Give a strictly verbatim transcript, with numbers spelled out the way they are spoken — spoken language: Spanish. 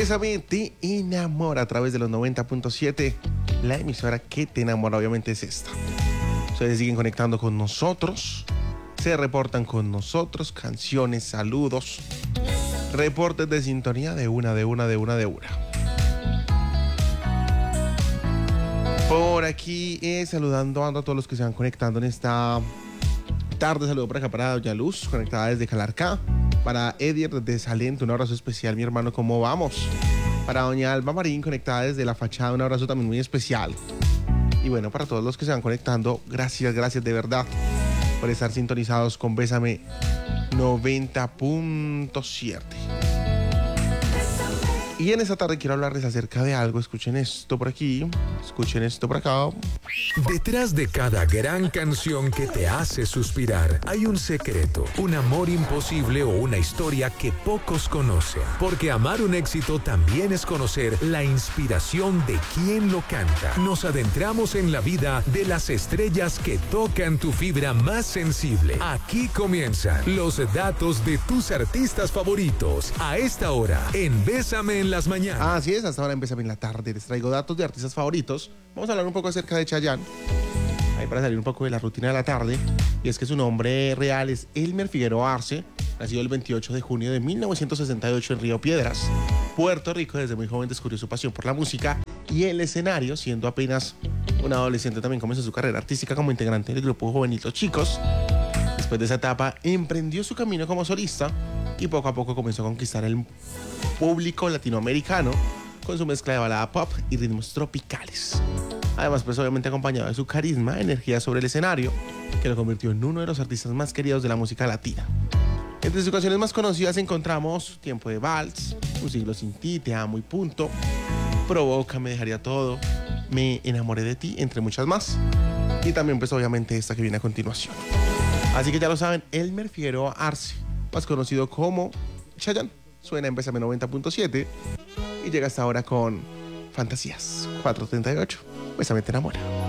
Bésame te enamora a través de los noventa punto siete. La emisora que te enamora obviamente es esta. Ustedes siguen conectando con nosotros, se reportan con nosotros, canciones, saludos, reportes de sintonía de una, de una, de una, de una. Por aquí eh, saludando a todos los que se van conectando en esta tarde. Saludo por acá para Doña Luz, conectada desde Calarcá. Para Edier desde Salento, un abrazo especial, mi hermano, ¿cómo vamos? Para Doña Alba Marín, conectada desde La Fachada, un abrazo también muy especial. Y bueno, para todos los que se van conectando, gracias, gracias de verdad por estar sintonizados con Bésame noventa punto siete. Y en esta tarde quiero hablarles acerca de algo. Escuchen esto por aquí, escuchen esto por acá. Detrás de cada gran canción que te hace suspirar, hay un secreto, un amor imposible o una historia que pocos conocen. Porque amar un éxito también es conocer la inspiración de quien lo canta. Nos adentramos en la vida de las estrellas que tocan tu fibra más sensible. Aquí comienzan los datos de tus artistas favoritos. A esta hora, en Bésame en las mañanas. Ah, así es, hasta ahora Bésame en la tarde. Les traigo datos de artistas favoritos. Vamos a hablar un poco acerca de Chayanne, ahí para salir un poco de la rutina de la tarde. Y es que su nombre real es Elmer Figueroa Arce, nacido el veintiocho de junio de mil novecientos sesenta y ocho en Río Piedras, Puerto Rico. Desde muy joven descubrió su pasión por la música y el escenario. Siendo apenas un adolescente también comenzó su carrera artística como integrante del grupo juvenil Los Chicos. Después de esa etapa emprendió su camino como solista y poco a poco comenzó a conquistar el público latinoamericano con su mezcla de balada pop y ritmos tropicales. Además, pues obviamente acompañado de su carisma, energía sobre el escenario, que lo convirtió en uno de los artistas más queridos de la música latina. Entre sus canciones más conocidas encontramos Tiempo de Vals, Un siglo sin ti, Te amo y punto, Provoca, Me dejaría todo, Me enamoré de ti, entre muchas más. Y también pues obviamente esta que viene a continuación. Así que ya lo saben, Elmer Figueroa Arce, más conocido como Chayanne, suena en Bésame noventa punto siete y llega hasta ahora con Fantasías cuatrocientos treinta y ocho. Bésame te enamora.